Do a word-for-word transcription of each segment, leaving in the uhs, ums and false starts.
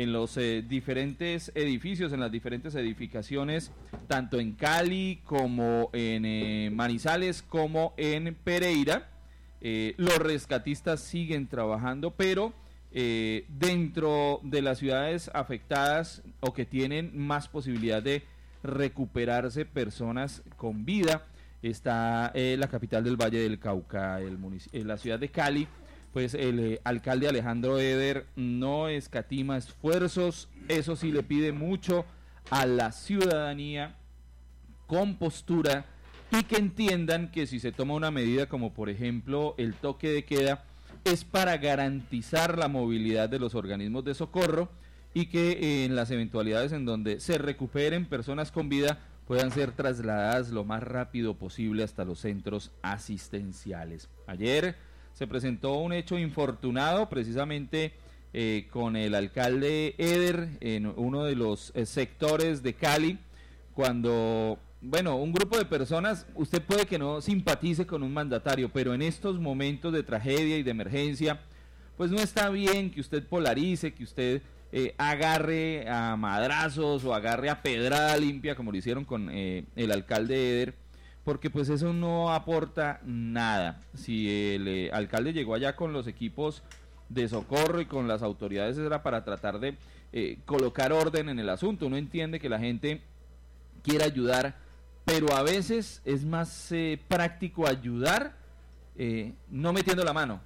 en los eh, diferentes edificios, en las diferentes edificaciones, tanto en Cali como en eh, Manizales como en Pereira. Eh, los rescatistas siguen trabajando, pero eh, dentro de las ciudades afectadas o que tienen más posibilidad de recuperarse personas con vida, está eh, la capital del Valle del Cauca, el eh, la ciudad de Cali. Pues el eh, alcalde Alejandro Eder no escatima esfuerzos, eso sí le pide mucho a la ciudadanía con postura y que entiendan que si se toma una medida como por ejemplo el toque de queda es para garantizar la movilidad de los organismos de socorro y que eh, en las eventualidades en donde se recuperen personas con vida puedan ser trasladadas lo más rápido posible hasta los centros asistenciales. Ayer se presentó un hecho infortunado precisamente eh, con el alcalde Eder en uno de los eh, sectores de Cali, cuando, bueno, un grupo de personas, usted puede que no simpatice con un mandatario, pero en estos momentos de tragedia y de emergencia, pues no está bien que usted polarice, que usted eh, agarre a madrazos o agarre a pedrada limpia, como lo hicieron con eh, el alcalde Eder, porque pues eso no aporta nada. Si el eh, alcalde llegó allá con los equipos de socorro y con las autoridades, era para tratar de eh, colocar orden en el asunto. Uno entiende que la gente quiere ayudar, pero a veces es más eh, práctico ayudar eh, no metiendo la mano,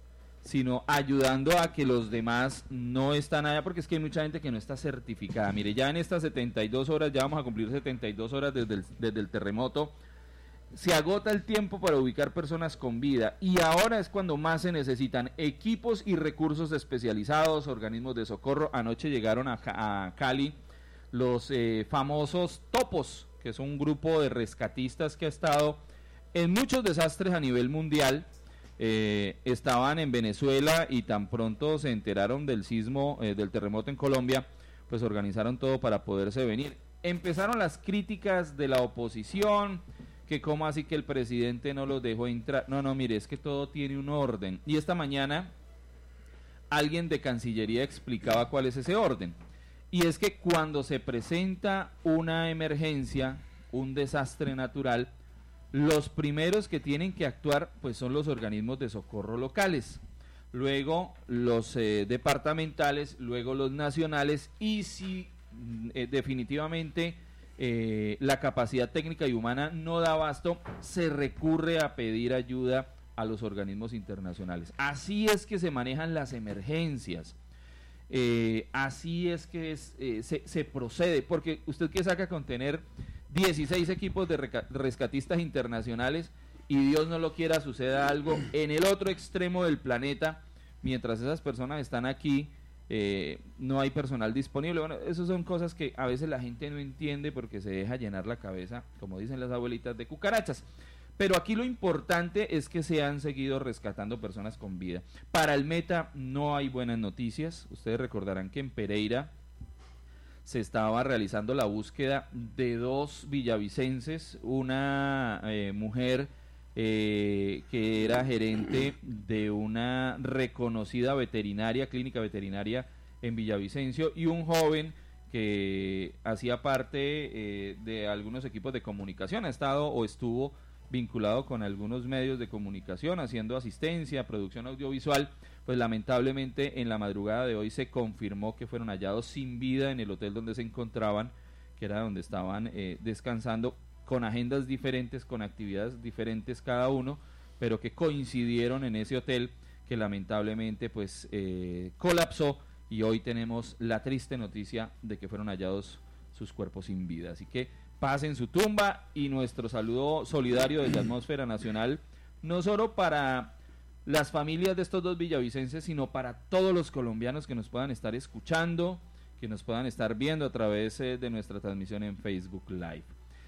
sino ayudando a que los demás no están allá, porque es que hay mucha gente que no está certificada. Mire, ya en estas setenta y dos horas, ya vamos a cumplir setenta y dos horas desde el, desde el terremoto, se agota el tiempo para ubicar personas con vida y ahora es cuando más se necesitan equipos y recursos especializados, organismos de socorro. Anoche llegaron a, a Cali los eh, famosos topos, que es un grupo de rescatistas que ha estado en muchos desastres a nivel mundial. Eh, estaban en Venezuela y tan pronto se enteraron del sismo, eh, del terremoto en Colombia, pues organizaron todo para poderse venir. Empezaron las críticas de la oposición, que cómo así que el presidente no los dejó entrar. No, no, mire, es que todo tiene un orden. Y esta mañana alguien de Cancillería explicaba cuál es ese orden. Y es que cuando se presenta una emergencia, un desastre natural, los primeros que tienen que actuar pues son los organismos de socorro locales, luego los eh, departamentales, luego los nacionales y si eh, definitivamente Eh, la capacidad técnica y humana no da abasto, se recurre a pedir ayuda a los organismos internacionales. Así es que se manejan las emergencias, eh, así es que es, eh, se, se procede, porque usted que saca con tener dieciséis equipos de rescatistas internacionales y Dios no lo quiera suceda algo en el otro extremo del planeta, mientras esas personas están aquí, Eh, no hay personal disponible. Bueno, esas son cosas que a veces la gente no entiende porque se deja llenar la cabeza, como dicen las abuelitas, de cucarachas. Pero aquí lo importante es que se han seguido rescatando personas con vida. Para el Meta no hay buenas noticias. Ustedes recordarán que en Pereira se estaba realizando la búsqueda de dos villavicenses, una eh, mujer Eh, que era gerente de una reconocida veterinaria, clínica veterinaria en Villavicencio, y un joven que hacía parte eh, de algunos equipos de comunicación, ha estado o estuvo vinculado con algunos medios de comunicación, haciendo asistencia, producción audiovisual. Pues lamentablemente en la madrugada de hoy se confirmó que fueron hallados sin vida en el hotel donde se encontraban, que era donde estaban eh, descansando, con agendas diferentes, con actividades diferentes cada uno, pero que coincidieron en ese hotel que lamentablemente pues eh, colapsó, y hoy tenemos la triste noticia de que fueron hallados sus cuerpos sin vida. Así que pasen su tumba y nuestro saludo solidario desde Atmósfera Nacional, no solo para las familias de estos dos villavicenses, sino para todos los colombianos que nos puedan estar escuchando, que nos puedan estar viendo a través eh, de nuestra transmisión en Facebook Live.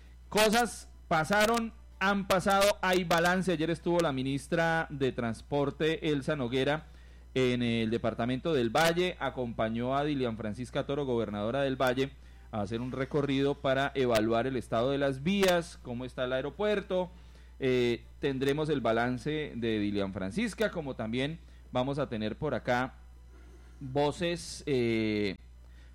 Cosas pasaron, han pasado, hay balance. Ayer estuvo la ministra de Transporte, Elsa Noguera, en el departamento del Valle, acompañó a Dilian Francisca Toro, gobernadora del Valle, a hacer un recorrido para evaluar el estado de las vías, cómo está el aeropuerto. Eh, tendremos el balance de Dilian Francisca, como también vamos a tener por acá voces eh,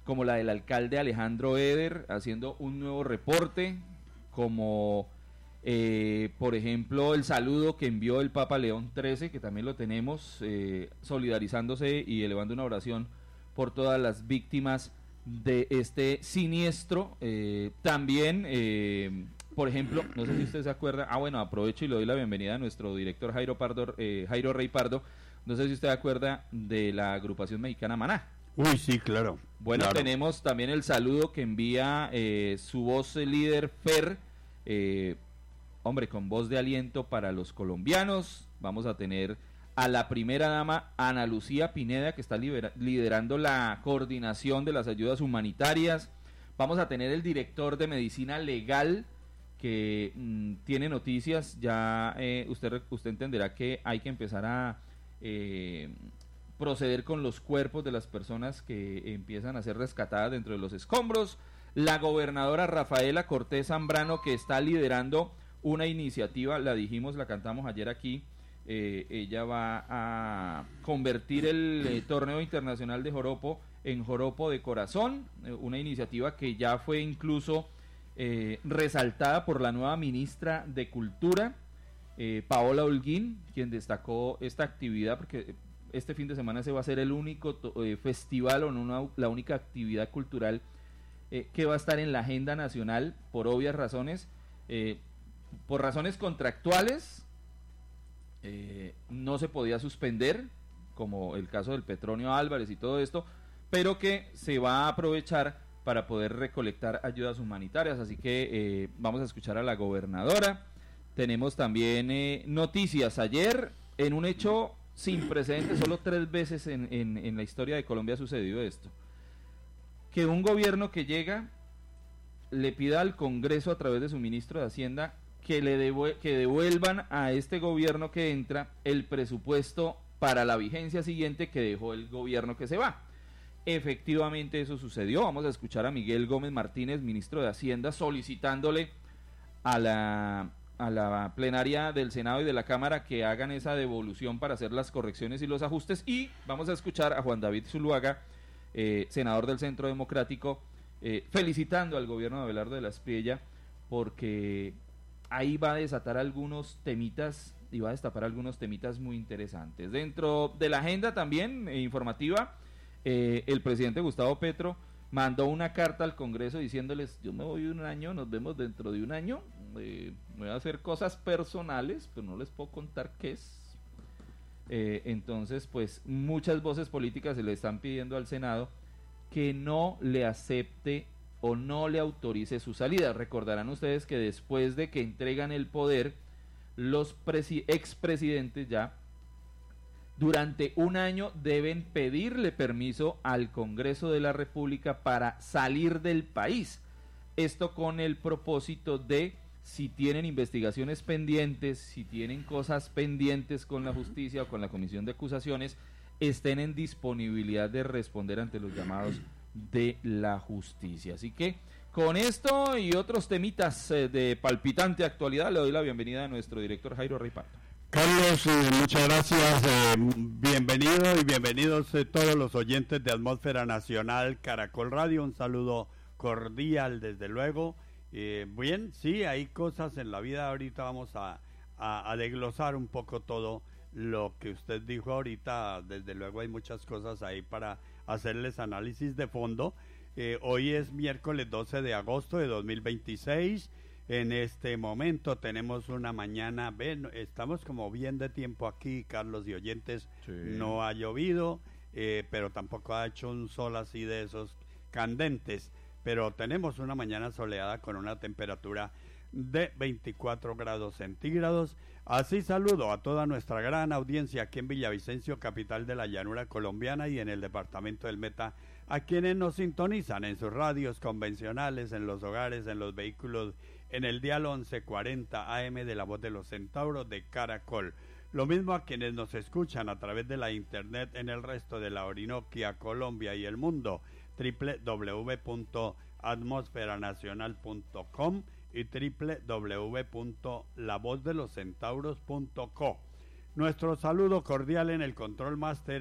como la del alcalde Alejandro Eder haciendo un nuevo reporte, como eh, por ejemplo el saludo que envió el Papa León trece, que también lo tenemos, eh, solidarizándose y elevando una oración por todas las víctimas de este siniestro. Eh, también, eh, por ejemplo, no sé si usted se acuerda, ah bueno, aprovecho y le doy la bienvenida a nuestro director Jairo Pardo, eh, Jairo Rey Pardo, no sé si usted se acuerda de la agrupación mexicana Maná. Uy, sí, claro. Bueno, claro. tenemos también el saludo que envía eh, su voz eh, líder Fer, eh, hombre, con voz de aliento para los colombianos. Vamos a tener a la primera dama Ana Lucía Pineda, que está libera- liderando la coordinación de las ayudas humanitarias. Vamos a tener el director de medicina legal, que mmm, tiene noticias. Ya eh, usted, usted entenderá que hay que empezar a eh, proceder con los cuerpos de las personas que empiezan a ser rescatadas dentro de los escombros. La gobernadora Rafaela Cortés Zambrano, que está liderando una iniciativa, la dijimos, la cantamos ayer aquí, eh, ella va a convertir el eh, torneo internacional de joropo en joropo de corazón, eh, una iniciativa que ya fue incluso eh, resaltada por la nueva ministra de Cultura, eh, Paola Holguín, quien destacó esta actividad, porque este fin de semana se va a hacer el único eh, festival o no una, la única actividad cultural eh, que va a estar en la agenda nacional por obvias razones, eh, por razones contractuales, eh, no se podía suspender, como el caso del Petronio Álvarez y todo esto, pero que se va a aprovechar para poder recolectar ayudas humanitarias. Así que eh, vamos a escuchar a la gobernadora. Tenemos también eh, noticias. Ayer, en un hecho sin precedentes, solo tres veces en, en, en la historia de Colombia ha sucedido esto, que un gobierno que llega le pida al Congreso a través de su ministro de Hacienda que le devue- que devuelvan a este gobierno que entra el presupuesto para la vigencia siguiente que dejó el gobierno que se va. Efectivamente eso sucedió. Vamos a escuchar a Miguel Gómez Martínez, ministro de Hacienda, solicitándole a la a la plenaria del Senado y de la Cámara que hagan esa devolución para hacer las correcciones y los ajustes. Y vamos a escuchar a Juan David Zuluaga, eh, senador del Centro Democrático, eh, felicitando al gobierno de Abelardo de la Espriella, porque ahí va a desatar algunos temitas y va a destapar algunos temitas muy interesantes. Dentro de la agenda también eh, informativa, eh, el presidente Gustavo Petro mandó una carta al Congreso diciéndoles: yo me voy un año, nos vemos dentro de un año, eh, voy a hacer cosas personales, pero no les puedo contar qué es. Eh, entonces, pues muchas voces políticas se le están pidiendo al Senado que no le acepte o no le autorice su salida. Recordarán ustedes que después de que entregan el poder, los presi- expresidentes ya durante un año deben pedirle permiso al Congreso de la República para salir del país. Esto con el propósito de, si tienen investigaciones pendientes, si tienen cosas pendientes con la justicia o con la comisión de acusaciones, estén en disponibilidad de responder ante los llamados de la justicia. Así que con esto y otros temitas eh, de palpitante actualidad, le doy la bienvenida a nuestro director Jairo Rey Pardo. Carlos, eh, muchas gracias, eh, bienvenido y bienvenidos eh, todos los oyentes de Atmósfera Nacional Caracol Radio, un saludo cordial desde luego. Eh, bien, sí, hay cosas en la vida, ahorita vamos a, a, a desglosar un poco todo lo que usted dijo ahorita, desde luego hay muchas cosas ahí para hacerles análisis de fondo. Eh, hoy es miércoles doce de agosto de dos mil veintiséis. En este momento tenemos una mañana, ven, estamos como bien de tiempo aquí, Carlos y oyentes, sí. No ha llovido, eh, pero tampoco ha hecho un sol así de esos candentes, pero tenemos una mañana soleada con una temperatura de veinticuatro grados centígrados. Así saludo a toda nuestra gran audiencia aquí en Villavicencio, capital de la llanura colombiana, y en el departamento del Meta, a quienes nos sintonizan en sus radios convencionales, en los hogares, en los vehículos, en el dial once cuarenta A M de la Voz de los Centauros de Caracol. Lo mismo a quienes nos escuchan a través de la internet en el resto de la Orinoquia, Colombia y el mundo, doble u doble u doble u punto atmosfera nacional punto com y doble u doble u doble u punto la voz de los centauros punto co. Nuestro saludo cordial en el control máster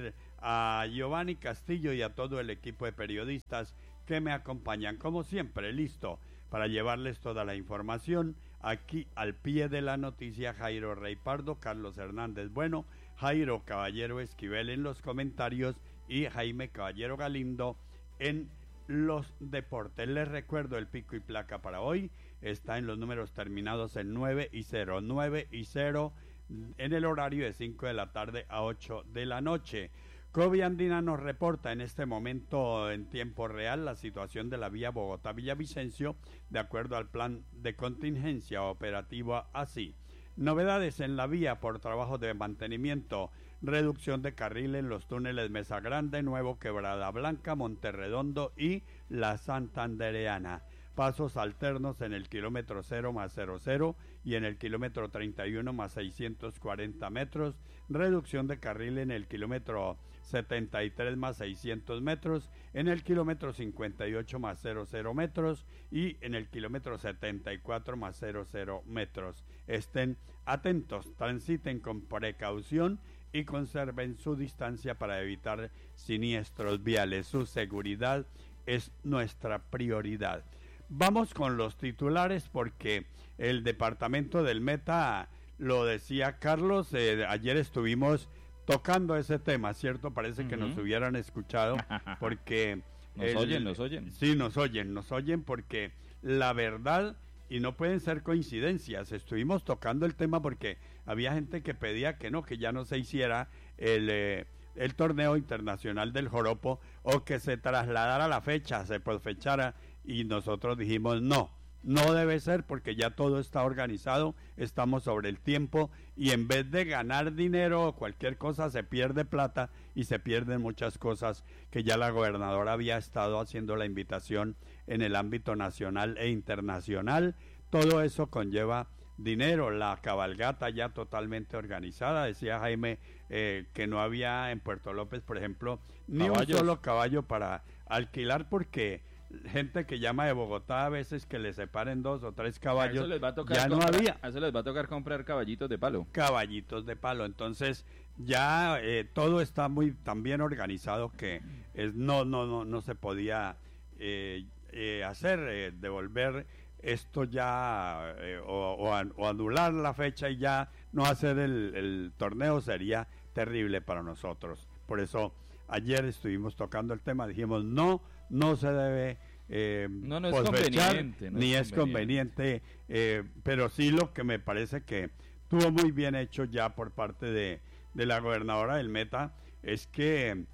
a Giovanni Castillo y a todo el equipo de periodistas que me acompañan, como siempre, listo para llevarles toda la información. Aquí al pie de la noticia, Jairo Rey Pardo, Carlos Hernández Bueno, Jairo Caballero Esquivel en los comentarios y Jaime Caballero Galindo en los deportes. Les recuerdo el pico y placa para hoy, está en los números terminados en nueve y cero, nueve y cero en el horario de cinco de la tarde a ocho de la noche. Covi Andina nos reporta en este momento en tiempo real la situación de la vía Bogotá-Villavicencio de acuerdo al plan de contingencia operativa así. Novedades en la vía por trabajo de mantenimiento, reducción de carril en los túneles Mesa Grande, Nuevo Quebrada Blanca, Monterredondo y La Santandereana. Pasos alternos en el kilómetro cero más cero cero y en el kilómetro treinta y uno más seiscientos cuarenta metros, reducción de carril en el kilómetro setenta y tres más seiscientos metros, en el kilómetro cincuenta y ocho más cero cero metros y en el kilómetro setenta y cuatro más cero cero metros. Estén atentos, transiten con precaución y conserven su distancia para evitar siniestros viales. Su seguridad es nuestra prioridad. Vamos con los titulares porque el departamento del Meta, lo decía Carlos, eh, ayer estuvimos tocando ese tema, ¿cierto? Parece uh-huh. que nos hubieran escuchado porque... nos el, oyen, nos oyen. Sí, nos oyen, nos oyen porque la verdad, y no pueden ser coincidencias, estuvimos tocando el tema porque había gente que pedía que no, que ya no se hiciera el... Eh, el torneo internacional del joropo o que se trasladara la fecha, se posfechara y nosotros dijimos no, no debe ser porque ya todo está organizado, estamos sobre el tiempo y en vez de ganar dinero o cualquier cosa se pierde plata y se pierden muchas cosas que ya la gobernadora había estado haciendo la invitación en el ámbito nacional e internacional. Todo eso conlleva dinero, la cabalgata ya totalmente organizada, decía Jaime eh, que no había en Puerto López, por ejemplo, ni Caballos. un solo caballo para alquilar porque gente que llama de Bogotá a veces que le separen dos o tres caballos, a eso les va a tocar ya comprar, no había. A eso les va a tocar comprar caballitos de palo. Caballitos de palo, entonces ya eh, todo está muy tan bien organizado que es, no, no, no, no se podía eh, eh, hacer, eh, devolver esto ya eh, o, o, o anular la fecha y ya no hacer el, el torneo sería terrible para nosotros. Por eso ayer estuvimos tocando el tema, dijimos no, no se debe eh, no, no es conveniente, no ni es es conveniente, eh, pero sí lo que me parece que estuvo muy bien hecho ya por parte de, de la gobernadora del Meta es que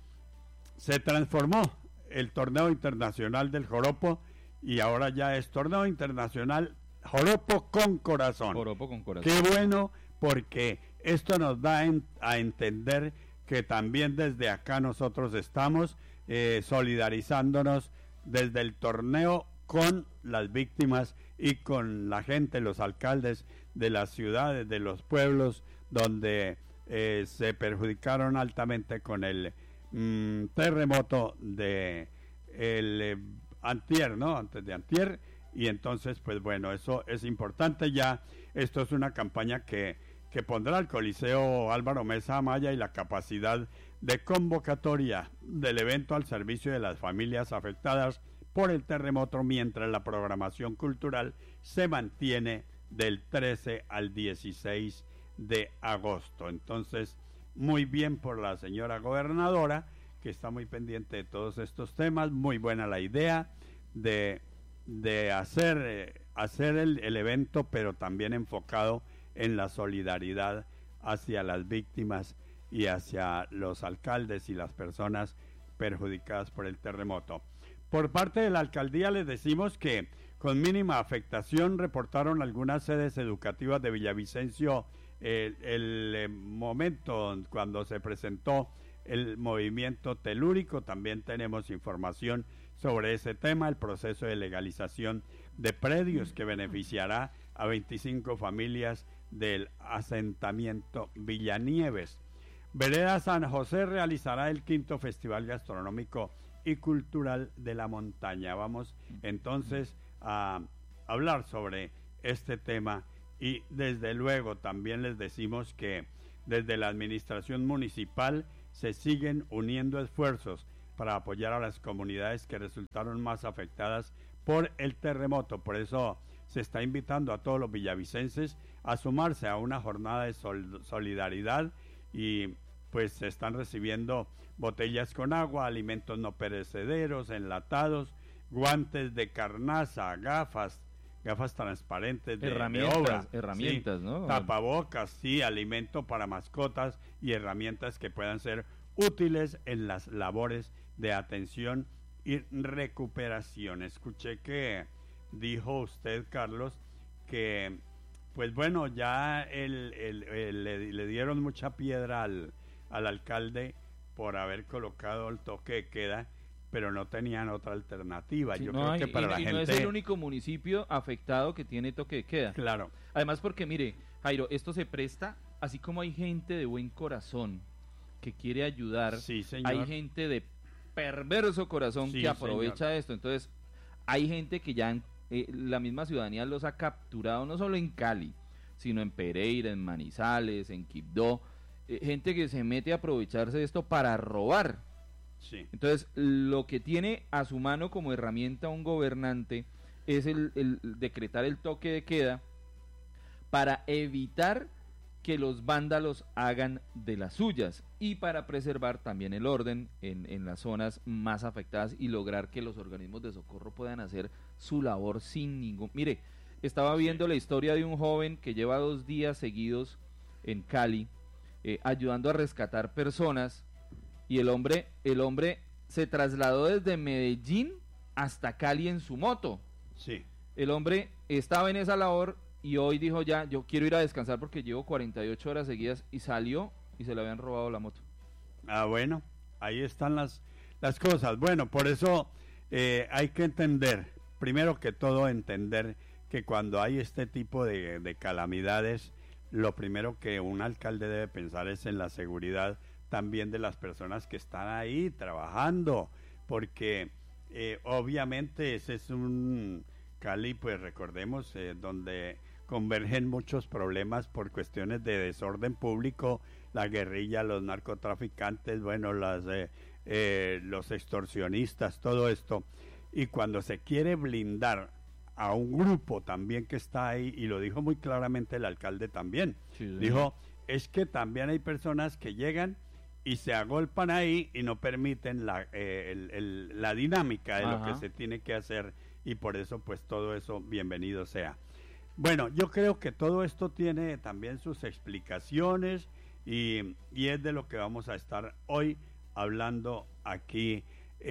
se transformó el torneo internacional del joropo y ahora ya es torneo internacional joropo con corazón. Joropo con corazón. Qué bueno, porque esto nos da en, a entender que también desde acá nosotros estamos eh, solidarizándonos desde el torneo con las víctimas y con la gente, los alcaldes de las ciudades, de los pueblos donde eh, se perjudicaron altamente con el mm, terremoto de el eh, antier, ¿no? Antes de antier, y entonces, pues bueno, eso es importante ya. Esto es una campaña que, que pondrá al Coliseo Álvaro Mesa Amaya y la capacidad de convocatoria del evento al servicio de las familias afectadas por el terremoto, mientras la programación cultural se mantiene del trece al dieciséis de agosto. Entonces, muy bien por la señora gobernadora, que está muy pendiente de todos estos temas. Muy buena la idea de, de hacer, eh, hacer el, el evento, pero también enfocado en la solidaridad hacia las víctimas y hacia los alcaldes y las personas perjudicadas por el terremoto. Por parte de la alcaldía les decimos que con mínima afectación reportaron algunas sedes educativas de Villavicencio eh, el eh, momento cuando se presentó el movimiento telúrico. También tenemos información sobre ese tema, el proceso de legalización de predios que beneficiará a veinticinco familias del asentamiento Villanieves. Vereda San José realizará el quinto Festival Gastronómico y Cultural de la Montaña. Vamos entonces a hablar sobre este tema y desde luego también les decimos que desde la administración municipal se siguen uniendo esfuerzos para apoyar a las comunidades que resultaron más afectadas por el terremoto. Por eso se está invitando a todos los villavicenses a sumarse a una jornada de sol- solidaridad y pues se están recibiendo botellas con agua, alimentos no perecederos, enlatados, guantes de carnaza, gafas, gafas transparentes de, herramientas, de obra, herramientas, sí, ¿no? Tapabocas, sí, alimento para mascotas y herramientas que puedan ser útiles en las labores de atención y recuperación. Escuché que dijo usted, Carlos, que pues bueno, ya el, el, el, le, le dieron mucha piedra al, al alcalde por haber colocado el toque de queda, pero no tenían otra alternativa. Sí, Yo no creo hay, que para y, la y gente... no es el único municipio afectado que tiene toque de queda. Claro. Además porque, mire, Jairo, esto se presta, así como hay gente de buen corazón que quiere ayudar, Sí, señor. hay gente de perverso corazón Sí, que aprovecha señor. esto. Entonces, hay gente que ya eh, la misma ciudadanía los ha capturado, no solo en Cali, sino en Pereira, en Manizales, en Quibdó, eh, gente que se mete a aprovecharse de esto para robar. Sí. Entonces, lo que tiene a su mano como herramienta un gobernante es el, el decretar el toque de queda para evitar que los vándalos hagan de las suyas y para preservar también el orden en, en las zonas más afectadas y lograr que los organismos de socorro puedan hacer su labor sin ningún... Mire, estaba viendo la historia de un joven que lleva dos días seguidos en Cali eh, ayudando a rescatar personas y el hombre, el hombre se trasladó desde Medellín hasta Cali en su moto. Sí. El hombre estaba en esa labor y hoy dijo ya, yo quiero ir a descansar porque llevo cuarenta y ocho horas seguidas y salió y se le habían robado la moto. Ah, bueno, ahí están las, las cosas. Bueno, por eso eh, hay que entender, primero que todo entender que cuando hay este tipo de, de calamidades, lo primero que un alcalde debe pensar es en la seguridad también de las personas que están ahí trabajando, porque eh, obviamente ese es un Cali, pues recordemos, eh, donde convergen muchos problemas por cuestiones de desorden público, la guerrilla, los narcotraficantes, bueno, las, eh, eh, los extorsionistas, todo esto, y cuando se quiere blindar a un grupo también que está ahí, y lo dijo muy claramente el alcalde también, Sí, sí. dijo, es que también hay personas que llegan y se agolpan ahí y no permiten la, eh, el, el, la dinámica de Ajá. lo que se tiene que hacer, y por eso pues todo eso bienvenido sea. Bueno, yo creo que todo esto tiene también sus explicaciones y, y es de lo que vamos a estar hoy hablando aquí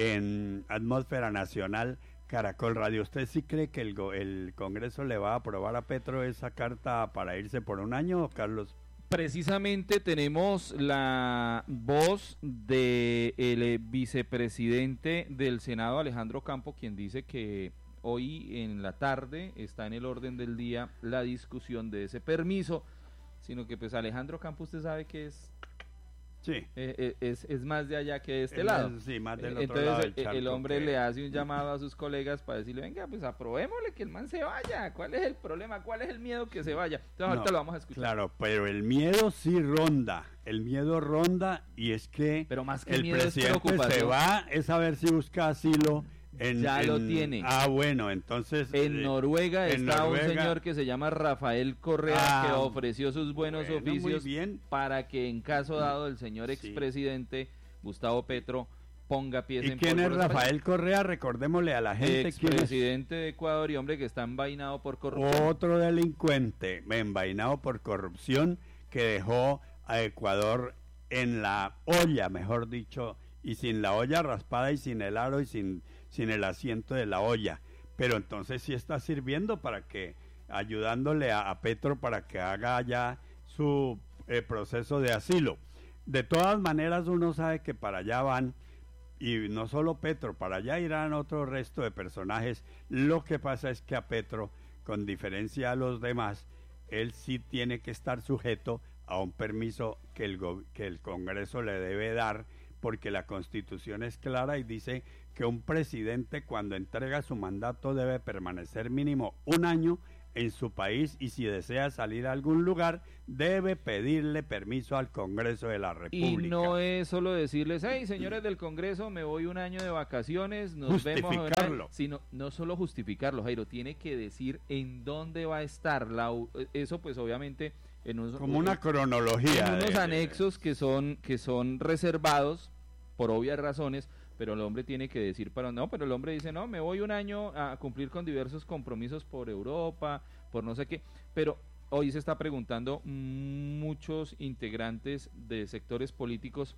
en Atmósfera Nacional Caracol Radio. ¿Usted sí cree que el, go- el Congreso le va a aprobar a Petro esa carta para irse por un año, Carlos? Precisamente tenemos la voz del de vicepresidente del Senado, Alejandro Campo, quien dice que hoy en la tarde está en el orden del día la discusión de ese permiso, sino que pues Alejandro Campo usted sabe que es Sí. eh, eh, es, es más de allá que de este Él lado. es, sí, más del Eh, otro Entonces lado el, del charco el hombre que- le hace un llamado a sus colegas para decirle, venga, pues aprobémosle que el man se vaya. ¿Cuál es el problema? ¿Cuál es el miedo que se vaya? Entonces ahorita No, lo vamos a escuchar. Claro, pero el miedo sí ronda, el miedo ronda, y es que Pero más que el miedo es presidente se preocupación. va, es a ver si busca asilo en... Ya lo en- tiene. Ah, bueno, entonces... En eh, Noruega en está Noruega- un señor que se llama Rafael Correa, Ah, que ofreció sus buenos bueno, muy oficios bien. para que en caso dado el señor Sí. expresidente Gustavo Petro ponga pies ¿Y en quién es pólvora. Rafael Correa? Recordémosle a la gente quién es. Expresidente de Ecuador y hombre que está envainado por corrupción. Otro delincuente envainado por corrupción que dejó a Ecuador en la olla, mejor dicho, y sin la olla raspada y sin el aro y sin, sin el asiento de la olla. Pero entonces sí está sirviendo para que, ayudándole a, a Petro para que haga ya su eh, proceso de asilo. De todas maneras uno sabe que para allá van, y no solo Petro, para allá irán otro resto de personajes. Lo que pasa es que a Petro, con diferencia a los demás, él sí tiene que estar sujeto a un permiso que el, go- que el Congreso le debe dar, porque la Constitución es clara y dice que un presidente cuando entrega su mandato debe permanecer mínimo un año en su país y si desea salir a algún lugar debe pedirle permiso al Congreso de la República. Y no es solo decirles, hey, señores del Congreso, me voy un año de vacaciones, nos vemos ahora, sino no solo justificarlo, Jairo, tiene que decir en dónde va a estar. La, eso pues obviamente en un, como una cronología, en unos de, anexos que son que son reservados por obvias razones, pero el hombre tiene que decir para no, pero el hombre dice, no, me voy un año a cumplir con diversos compromisos por Europa, por no sé qué, pero hoy se está preguntando muchos integrantes de sectores políticos,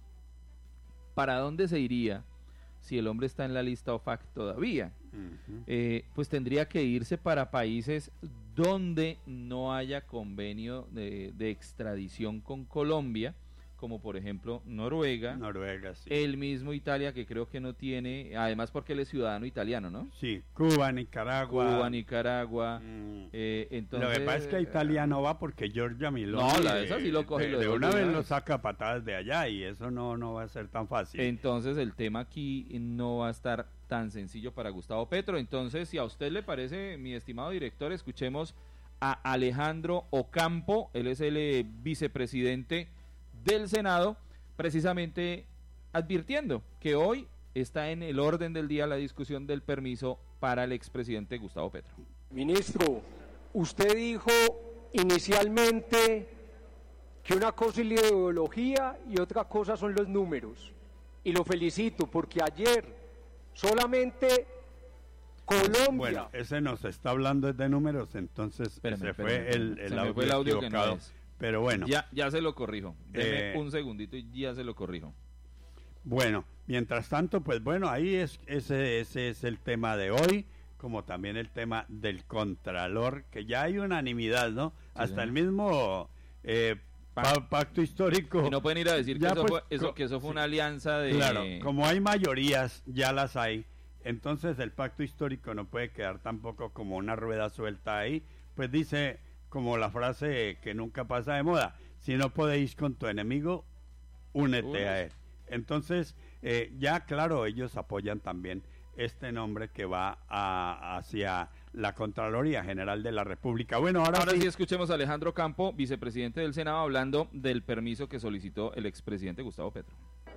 ¿para dónde se iría si el hombre está en la lista O F A C todavía? Uh-huh. Eh, pues tendría que irse para países donde no haya convenio de, de extradición con Colombia, como por ejemplo Noruega, Noruega, sí. El mismo Italia, que creo que no tiene, además porque él es ciudadano italiano, ¿no? Sí, Cuba, Nicaragua. Cuba, Nicaragua. Mm. Eh, entonces, lo que pasa es que Italia no va porque Giorgia Meloni no, la, esa sí lo coge de, lo de una vez lo saca a patadas de allá y eso no, no va a ser tan fácil. Entonces el tema aquí no va a estar tan sencillo para Gustavo Petro. Entonces, si a usted le parece, mi estimado director, escuchemos a Alejandro Ocampo, él es el eh, vicepresidente del Senado, precisamente advirtiendo que hoy está en el orden del día la discusión del permiso para el expresidente Gustavo Petro. Ministro, usted dijo inicialmente que una cosa es la ideología y otra cosa son los números, y lo felicito porque ayer solamente Colombia... Bueno, ese nos está hablando de números, entonces espérame, se espérame, fue el, el, se audio, fue el audio equivocado. Que no es. Pero bueno. Ya, ya se lo corrijo. Deme eh, un segundito y ya se lo corrijo. Bueno, mientras tanto, pues bueno, ahí es ese, ese es el tema de hoy, como también el tema del Contralor, que ya hay unanimidad, ¿no? Sí, Hasta sí. el mismo eh, pa pacto histórico. Y no pueden ir a decir que eso, pues, fue, eso, que eso fue sí. una alianza de... Claro, como hay mayorías, ya las hay. Entonces el pacto histórico no puede quedar tampoco como una rueda suelta ahí. Pues dice... como la frase que nunca pasa de moda, si no podéis con tu enemigo, únete Uy. a él. Entonces, eh, ya claro, ellos apoyan también este nombre que va a, hacia la Contraloría General de la República. Bueno, ahora, ahora sí. sí escuchemos a Alejandro Campo, vicepresidente del Senado, hablando del permiso que solicitó el expresidente Gustavo Petro.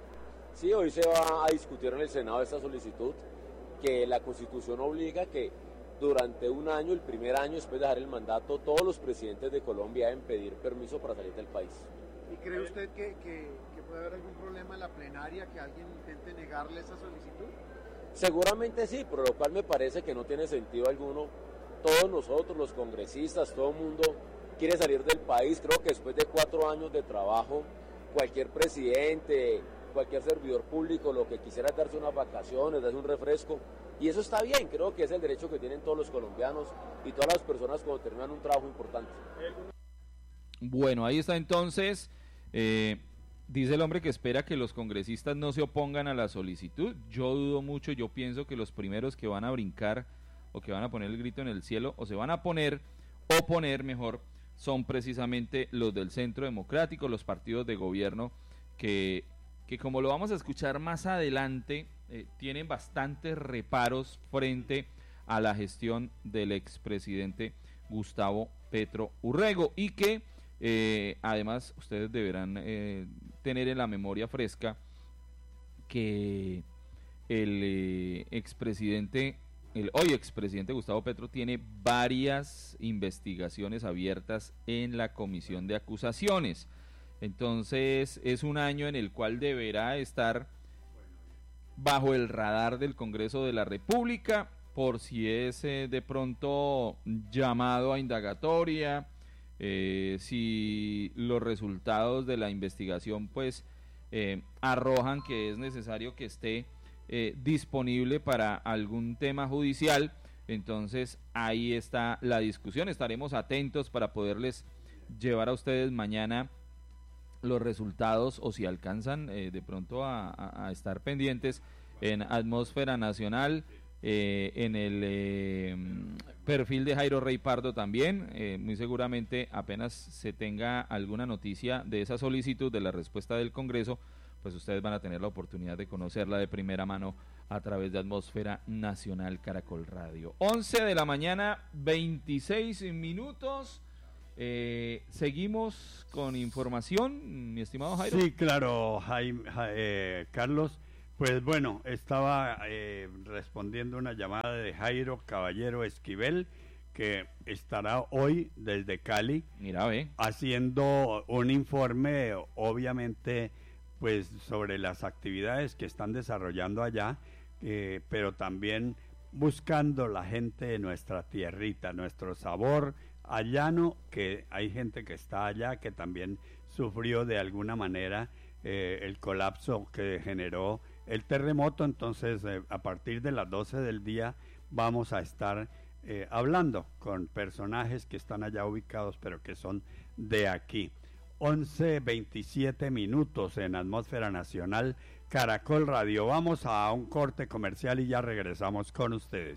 Sí, hoy se va a discutir en el Senado esta solicitud, que la Constitución obliga que durante un año, el primer año después de dejar el mandato, todos los presidentes de Colombia deben pedir permiso para salir del país. ¿Y cree usted que, que, que puede haber algún problema en la plenaria, que alguien intente negarle esa solicitud? Seguramente sí, por lo cual me parece que no tiene sentido alguno. Todos nosotros, los congresistas, todo el mundo quiere salir del país. Creo que después de cuatro años de trabajo, cualquier presidente, cualquier servidor público, lo que quisiera es darse unas vacaciones, darse un refresco. Y eso está bien, creo que es el derecho que tienen todos los colombianos y todas las personas cuando terminan un trabajo importante. Bueno, ahí está entonces, eh, dice el hombre que espera que los congresistas no se opongan a la solicitud. Yo dudo mucho, yo pienso que los primeros que van a brincar o que van a poner el grito en el cielo o se van a poner, o poner mejor, son precisamente los del Centro Democrático, los partidos de gobierno que, que como lo vamos a escuchar más adelante, Eh, tienen bastantes reparos frente a la gestión del expresidente Gustavo Petro Urrego y que eh, además ustedes deberán eh, tener en la memoria fresca que el eh, expresidente, el hoy expresidente Gustavo Petro tiene varias investigaciones abiertas en la Comisión de Acusaciones. Entonces es un año en el cual deberá estar bajo el radar del Congreso de la República, por si es eh, de pronto llamado a indagatoria, eh, si los resultados de la investigación pues eh, arrojan que es necesario que esté eh, disponible para algún tema judicial. Entonces ahí está la discusión, estaremos atentos para poderles llevar a ustedes mañana los resultados o si alcanzan eh, de pronto a, a, a estar pendientes en Atmósfera Nacional, eh, en el eh, perfil de Jairo Rey Pardo también, eh, muy seguramente apenas se tenga alguna noticia de esa solicitud, de la respuesta del Congreso, pues ustedes van a tener la oportunidad de conocerla de primera mano a través de Atmósfera Nacional Caracol Radio. once de la mañana, veintiséis minutos. Eh, seguimos con información, mi estimado Jairo. Sí, claro, Jaime, eh, Carlos. Pues bueno, estaba eh, respondiendo una llamada de Jairo Caballero Esquivel, que estará hoy desde Cali. Mira, ve. Haciendo un informe, obviamente, pues sobre las actividades que están desarrollando allá, eh, pero también buscando la gente de nuestra tierrita, nuestro sabor allano, que hay gente que está allá que también sufrió de alguna manera eh, el colapso que generó el terremoto. Entonces eh, a partir de las doce del día vamos a estar eh, hablando con personajes que están allá ubicados pero que son de aquí. once veintisiete minutos en Atmósfera Nacional Caracol Radio. Vamos a un corte comercial y ya regresamos con ustedes.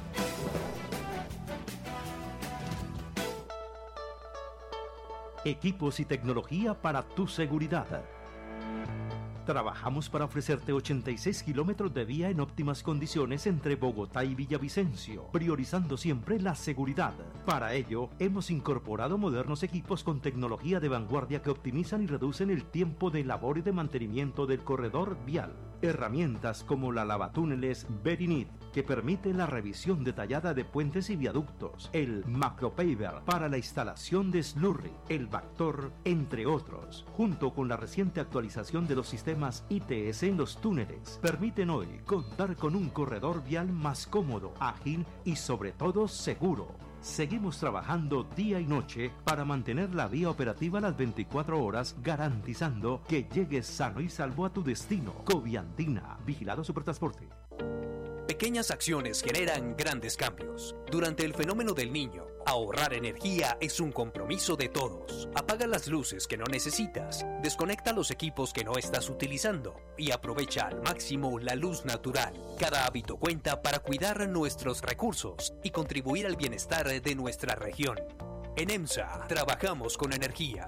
Equipos y tecnología para tu seguridad. Trabajamos para ofrecerte ochenta y seis kilómetros de vía en óptimas condiciones entre Bogotá y Villavicencio, priorizando siempre la seguridad. Para ello, hemos incorporado modernos equipos con tecnología de vanguardia que optimizan y reducen el tiempo de labor y de mantenimiento del corredor vial. Herramientas como la lavatúneles Verinit, que permite la revisión detallada de puentes y viaductos, el Macropaver para la instalación de slurry, el Vactor, entre otros, junto con la reciente actualización de los sistemas I T S en los túneles, permiten hoy contar con un corredor vial más cómodo, ágil y sobre todo seguro. Seguimos trabajando día y noche para mantener la vía operativa las veinticuatro horas, garantizando que llegues sano y salvo a tu destino. Coviandina, Vigilado Supertransporte. Pequeñas acciones generan grandes cambios. Durante el fenómeno del Niño, ahorrar energía es un compromiso de todos. Apaga las luces que no necesitas, desconecta los equipos que no estás utilizando y aprovecha al máximo la luz natural. Cada hábito cuenta para cuidar nuestros recursos y contribuir al bienestar de nuestra región. En EMSA, trabajamos con energía.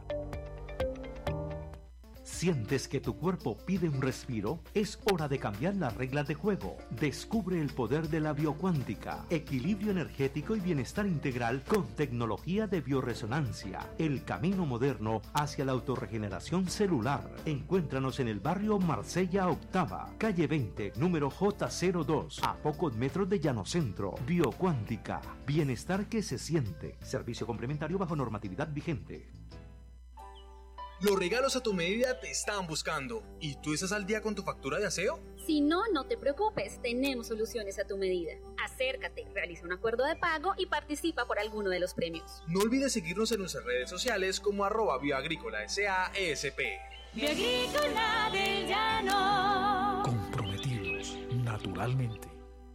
¿Sientes que tu cuerpo pide un respiro? Es hora de cambiar las reglas de juego. Descubre el poder de la biocuántica, equilibrio energético y bienestar integral con tecnología de bioresonancia. El camino moderno hacia la autorregeneración celular. Encuéntranos en el barrio Marsella Octava, calle veinte, número J cero dos, a pocos metros de Llano Centro. Biocuántica, bienestar que se siente. Servicio complementario bajo normatividad vigente. Los regalos a tu medida te están buscando. ¿Y tú estás al día con tu factura de aseo? Si no, no te preocupes, tenemos soluciones a tu medida. Acércate, realiza un acuerdo de pago y participa por alguno de los premios. No olvides seguirnos en nuestras redes sociales como arroba bioagrícola S A S P. Bioagrícola del Llano. Comprometidos, naturalmente.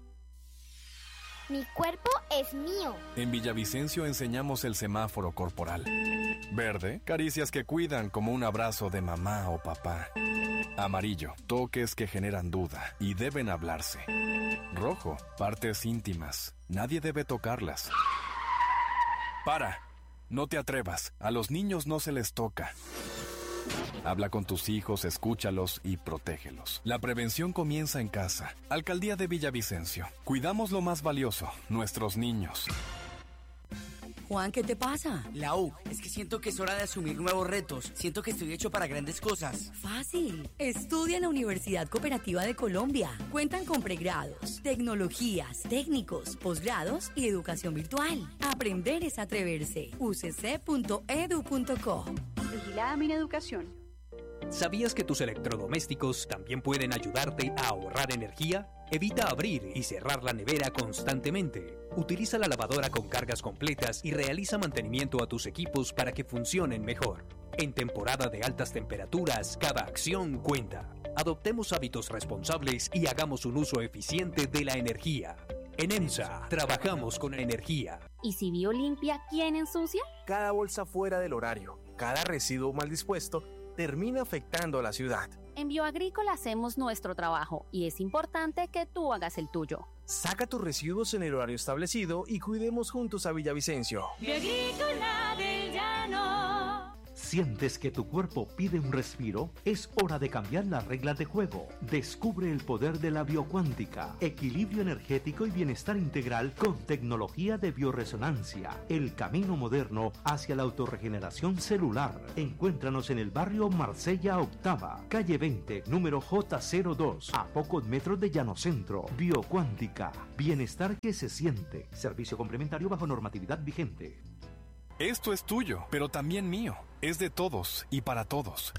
Mi cuerpo es mío. En Villavicencio enseñamos el semáforo corporal. Verde, caricias que cuidan como un abrazo de mamá o papá. Amarillo, toques que generan duda y deben hablarse. Rojo, partes íntimas, nadie debe tocarlas. Para, no te atrevas, a los niños no se les toca. Habla con tus hijos, escúchalos y protégelos. La prevención comienza en casa. Alcaldía de Villavicencio. Cuidamos lo más valioso, nuestros niños. Juan, ¿qué te pasa? Lau, es que siento que es hora de asumir nuevos retos. Siento que estoy hecho para grandes cosas. Fácil. Estudia en la Universidad Cooperativa de Colombia. Cuentan con pregrados, tecnologías, técnicos, posgrados y educación virtual. Aprender es atreverse. u c c punto e d u punto co. Vigilada Mineducación. ¿Sabías que tus electrodomésticos también pueden ayudarte a ahorrar energía? Evita abrir y cerrar la nevera constantemente. Utiliza la lavadora con cargas completas y realiza mantenimiento a tus equipos para que funcionen mejor. En temporada de altas temperaturas, cada acción cuenta. Adoptemos hábitos responsables y hagamos un uso eficiente de la energía. En EMSA, trabajamos con energía. ¿Y si Biolimpia, quién ensucia? Cada bolsa fuera del horario, cada residuo mal dispuesto, termina afectando a la ciudad. En Bioagrícola hacemos nuestro trabajo y es importante que tú hagas el tuyo. Saca tus residuos en el horario establecido y cuidemos juntos a Villavicencio. Bioagrícola del Llano. ¿Sientes que tu cuerpo pide un respiro? Es hora de cambiar las reglas de juego. Descubre el poder de la biocuántica, equilibrio energético y bienestar integral con tecnología de bioresonancia. El camino moderno hacia la autorregeneración celular. Encuéntranos en el barrio Marsella Octava, calle veinte, número J cero dos, a pocos metros de Llanocentro. Biocuántica, bienestar que se siente. Servicio complementario bajo normatividad vigente. Esto es tuyo, pero también mío. Es de todos y para todos.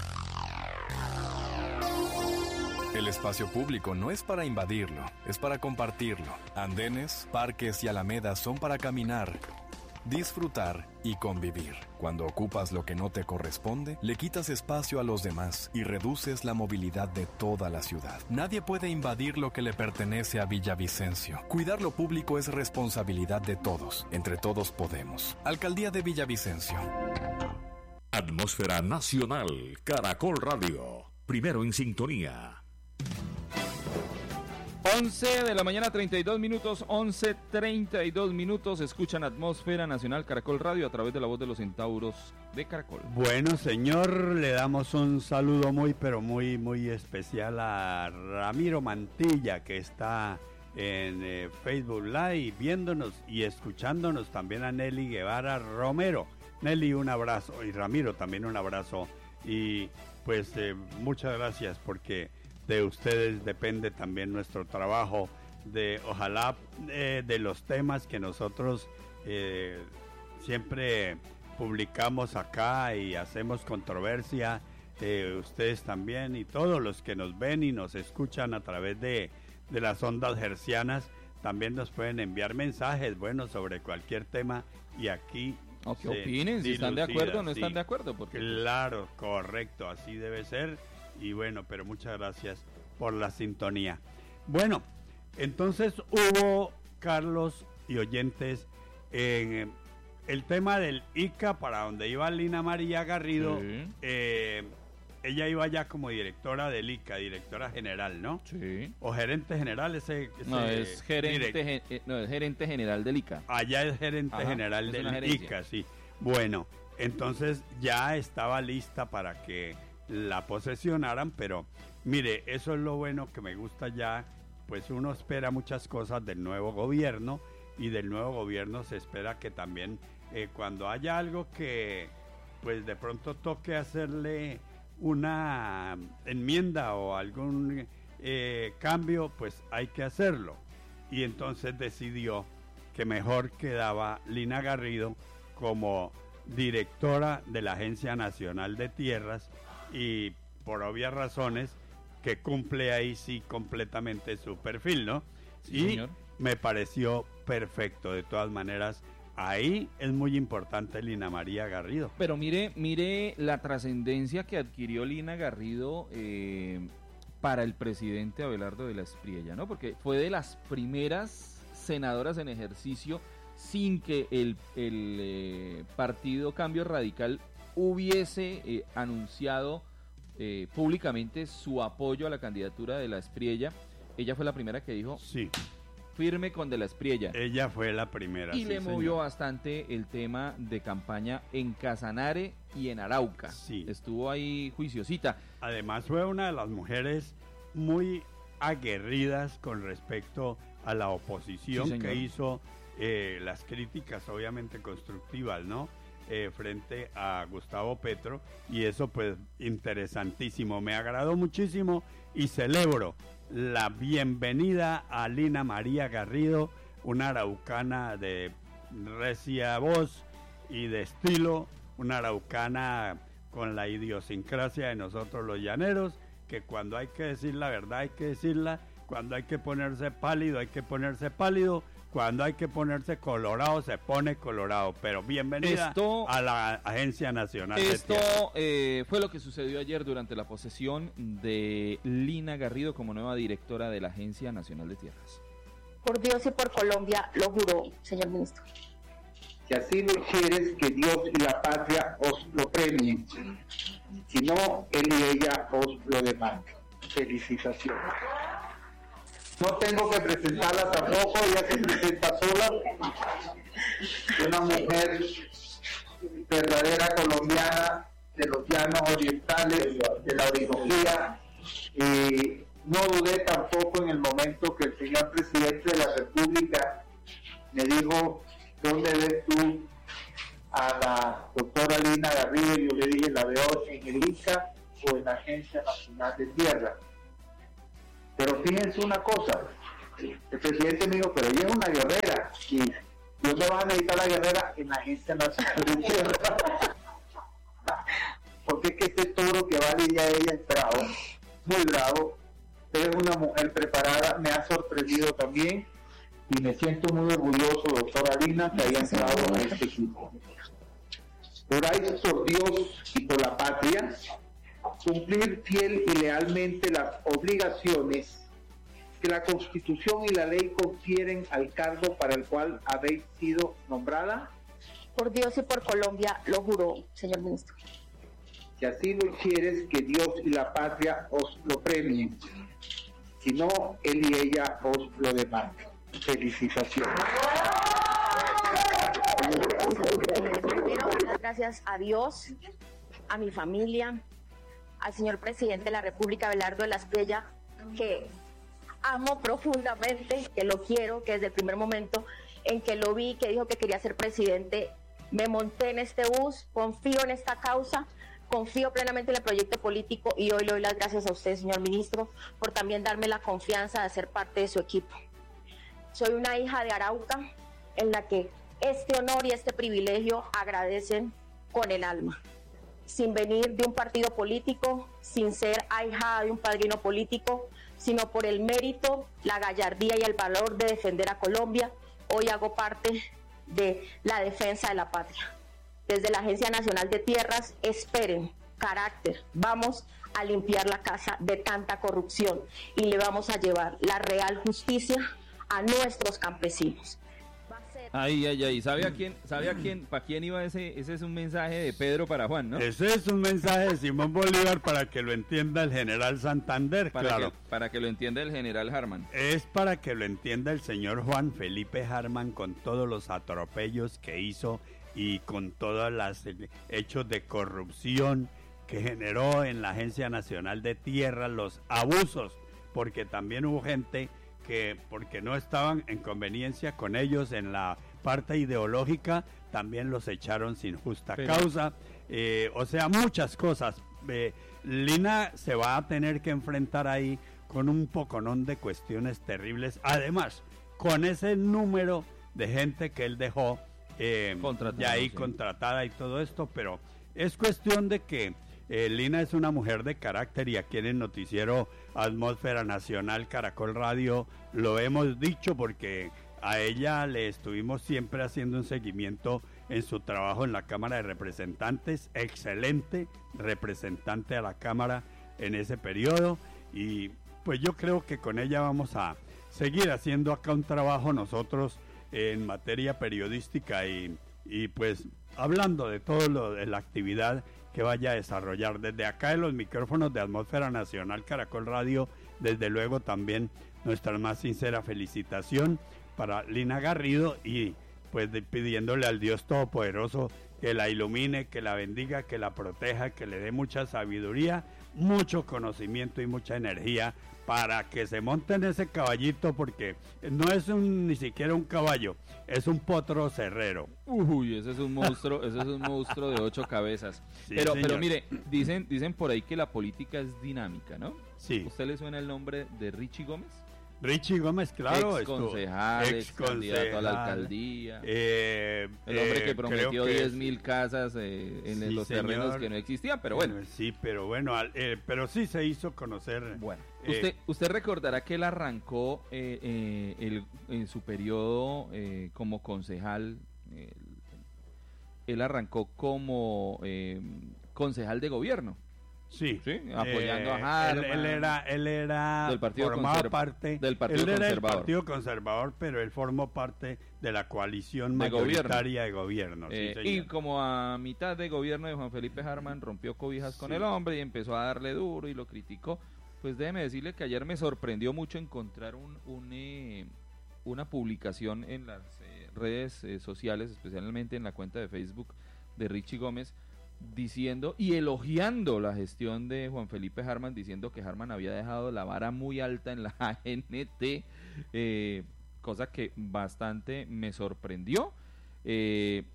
El espacio público no es para invadirlo, es para compartirlo. Andenes, parques y alamedas son para caminar, disfrutar y convivir. Cuando ocupas lo que no te corresponde, le quitas espacio a los demás y reduces la movilidad de toda la ciudad. Nadie puede invadir lo que le pertenece a Villavicencio. Cuidar lo público es responsabilidad de todos. Entre todos podemos. Alcaldía de Villavicencio. Atmósfera Nacional, Caracol Radio. Primero en sintonía. once de la mañana, treinta y dos minutos, once treinta y dos minutos, escuchan Atmósfera Nacional Caracol Radio a través de la voz de los centauros de Caracol. Bueno, señor, le damos un saludo muy, pero muy, muy especial a Ramiro Mantilla, que está en eh, Facebook Live, viéndonos y escuchándonos, también a Nelly Guevara Romero. Nelly, un abrazo, y Ramiro también un abrazo, y pues eh, muchas gracias, porque de ustedes depende también nuestro trabajo, de ojalá eh, de los temas que nosotros eh, siempre publicamos acá y hacemos controversia, eh, ustedes también y todos los que nos ven y nos escuchan a través de, de las ondas hercianas, también nos pueden enviar mensajes, bueno, sobre cualquier tema, y aquí... O que opinen, si están de acuerdo o no están de acuerdo. Porque... Claro, correcto, así debe ser. Y bueno, pero muchas gracias por la sintonía. Bueno, entonces hubo, Carlos y oyentes, en el tema del I C A, para donde iba Lina María Garrido, sí. eh, ella iba ya como directora del I C A, directora general, ¿no? Sí. O gerente general, ese... ese no, es gerente, gen, eh, no, es gerente general del I C A. Allá es gerente Ajá, general es del I C A, sí. Bueno, entonces ya estaba lista para que la posesionaran, pero mire, eso es lo bueno que me gusta ya, pues uno espera muchas cosas del nuevo gobierno, y del nuevo gobierno se espera que también eh, cuando haya algo que pues de pronto toque hacerle una enmienda o algún eh, cambio, pues hay que hacerlo, y entonces decidió que mejor quedaba Lina Garrido como directora de la Agencia Nacional de Tierras, y por obvias razones que cumple ahí sí completamente su perfil, ¿no? Sí, y señor. Me pareció perfecto. De todas maneras, ahí es muy importante Lina María Garrido. Pero mire, mire la trascendencia que adquirió Lina Garrido eh, para el presidente Abelardo de la Espriella, ¿no? Porque fue de las primeras senadoras en ejercicio sin que el, el eh, partido Cambio Radical hubiese eh, anunciado eh, públicamente su apoyo a la candidatura de la Espriella. Ella fue la primera que dijo sí, firme con de la Espriella. Ella fue la primera. Y sí, le señor. movió bastante el tema de campaña en Casanare y en Arauca. Sí. Estuvo ahí juiciosita. Además fue una de las mujeres muy aguerridas con respecto a la oposición, sí, que hizo eh, las críticas obviamente constructivas, ¿no? Eh, frente a Gustavo Petro, y eso pues interesantísimo, me agradó muchísimo y celebro la bienvenida a Lina María Garrido, una araucana de recia voz y de estilo, una araucana con la idiosincrasia de nosotros los llaneros, que cuando hay que decir la verdad hay que decirla, cuando hay que ponerse pálido hay que ponerse pálido, cuando hay que ponerse colorado, se pone colorado. Pero bienvenida esto, a la Agencia Nacional de Tierras. Esto eh, fue lo que sucedió ayer durante la posesión de Lina Garrido como nueva directora de la Agencia Nacional de Tierras. Por Dios y por Colombia, lo juro, señor ministro. Si así lo quieres, que Dios y la patria os lo premien. Si no, él y ella os lo demandan. Felicitaciones. No tengo que presentarla tampoco, ella se presenta sola. Una mujer verdadera colombiana de me dijo, ¿dónde ves tú a la doctora Lina Garrido? Yo le dije, la veo en el I C A o en la Agencia Nacional de Tierra. Pero fíjense una cosa, el presidente me dijo, pero ella es una guerrera, y ¿dónde vas a necesitar la guerrera? En la Agencia Nacional de Tierra. Porque es que este toro que va a lidiar ella es bravo, muy bravo. Usted es una mujer preparada, me ha sorprendido también, y me siento muy orgulloso, doctora Lina, que haya entrado a este equipo. Por ahí, por Dios y por la patria, cumplir fiel y lealmente las obligaciones que la Constitución y la ley confieren al cargo para el cual habéis sido nombrada. Por Dios y por Colombia, lo juro, señor ministro. Si así lo quieres, que Dios y la patria os lo premien. Si no, él y ella os lo demandan. Felicitaciones. Primero, muchas gracias a Dios, a mi familia, al señor presidente de la República, Abelardo de la Espriella, que amo profundamente, que lo quiero, que desde el primer momento en que lo vi, que dijo que quería ser presidente, me monté en este bus, confío en esta causa, confío plenamente en el proyecto político y hoy le doy las gracias a usted, señor ministro, por también darme la confianza de ser parte de su equipo. Soy una hija de Arauca, en la que este honor y este privilegio agradecen con el alma. Sin venir de un partido político, sin ser ahijada de un padrino político, sino por el mérito, la gallardía y el valor de defender a Colombia, hoy hago parte de la defensa de la patria. Desde la Agencia Nacional de Tierras, esperen, carácter, vamos a limpiar la casa de tanta corrupción y le vamos a llevar la real justicia a nuestros campesinos. Ay, ay, ay, ¿sabe a quién, sabe a quién, para quién iba ese? Ese es un mensaje de Pedro para Juan, ¿no? Ese es un mensaje de Simón Bolívar para que lo entienda el general Santander, para claro. Que, para que lo entienda el general Harman. Es para que lo entienda el señor Juan Felipe Harman con todos los atropellos que hizo y con todos los hechos de corrupción que generó en la Agencia Nacional de Tierra, los abusos, porque también hubo gente que porque no estaban en conveniencia con ellos en la parte ideológica, también los echaron sin justa Pero... causa, eh, o sea, muchas cosas. Eh, Lina se va a tener que enfrentar ahí con un poconón de cuestiones terribles, además, con ese número de gente que él dejó eh, ya ahí sí. contratada y todo esto, pero es cuestión de que Eh, Lina es una mujer de carácter y aquí en el noticiero Atmósfera Nacional Caracol Radio lo hemos dicho porque a ella le estuvimos siempre haciendo un seguimiento en su trabajo en la Cámara de Representantes, excelente representante a la Cámara en ese periodo y pues yo creo que con ella vamos a seguir haciendo acá un trabajo nosotros en materia periodística y, y pues hablando de todo lo de la actividad que vaya a desarrollar. Desde acá en los micrófonos de Atmósfera Nacional Caracol Radio, desde luego también nuestra más sincera felicitación para Lina Garrido y pues de, pidiéndole al Dios Todopoderoso que la ilumine, que la bendiga, que la proteja, que le dé mucha sabiduría, mucho conocimiento y mucha energía para que se monte en ese caballito, porque no es un ni siquiera un caballo, es un potro cerrero. Uy, ese es un monstruo, ese es un monstruo de ocho cabezas. Sí, pero, pero mire, dicen, dicen por ahí que la política es dinámica, ¿no? Sí. ¿Usted le suena el nombre de Richie Gómez? Richie Gómez, claro, ex concejal, ex, ex candidato a la alcaldía, eh, el hombre eh, que prometió diez mil casas eh, en sí, los señor. terrenos que no existían, pero bueno. Sí, pero bueno, eh, pero sí se hizo conocer. Bueno, eh, usted usted recordará que él arrancó eh, eh, el, en su periodo eh, como concejal, eh, él arrancó como eh, concejal de gobierno. Sí, sí, apoyando eh, a Harman. Él, él era, él era del partido formaba conserv parte del partido él era conservador. el partido conservador, pero él formó parte de la coalición de mayoritaria gobierno. de gobierno. Eh, sí, y como a mitad de gobierno de Juan Felipe Harman rompió cobijas sí. con el hombre y empezó a darle duro y lo criticó. Pues déjeme decirle que ayer me sorprendió mucho encontrar un, un eh, una publicación en las eh, redes eh, sociales, especialmente en la cuenta de Facebook de Richie Gómez, diciendo y elogiando la gestión de Juan Felipe Harman, diciendo que Harman había dejado la vara muy alta en la A N T, eh, cosa que bastante me sorprendió. Eh,